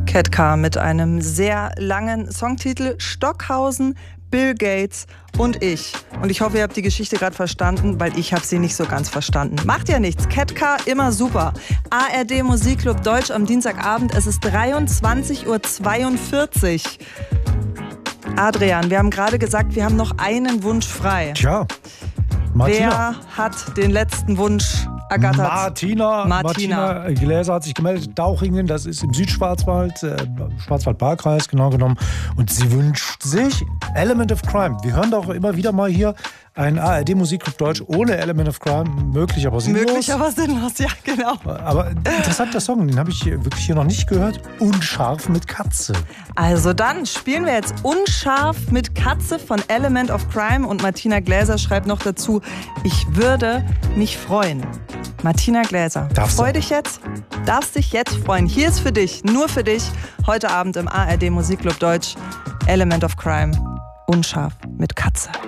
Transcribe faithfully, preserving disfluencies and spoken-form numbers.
Cat Car mit einem sehr langen Songtitel Stockhausen, Bill Gates und ich. Und ich hoffe, ihr habt die Geschichte gerade verstanden, weil ich habe sie nicht so ganz verstanden. Macht ja nichts. Cat Car, immer super. A R D Musikclub Deutsch am Dienstagabend. Es ist dreiundzwanzig Uhr zweiundvierzig. Adrian, wir haben gerade gesagt, wir haben noch einen Wunsch frei. Tja, Martina. Wer hat den letzten Wunsch ergattert? Martina. Martina. Martina Gläser hat sich gemeldet. Dauchingen, das ist im Südschwarzwald, äh, Schwarzwald-Baar-Kreis genau genommen. Und sie wünscht sich Element of Crime. Wir hören doch immer wieder mal hier ein A R D Musikclub Deutsch ohne Element of Crime. Möglich, aber sinnlos. Möglich, aber sinnlos, ja, genau. Aber interessanter Song, den habe ich wirklich hier noch nicht gehört. Unscharf mit Katze. Also dann spielen wir jetzt Unscharf mit Katze von Element of Crime. Und Martina Gläser schreibt noch dazu, ich würde mich freuen. Martina Gläser, Darfst freu du? dich jetzt. Darfst dich jetzt freuen. Hier ist für dich, nur für dich, heute Abend im A R D Musikclub Deutsch Element of Crime. Unscharf mit Katze.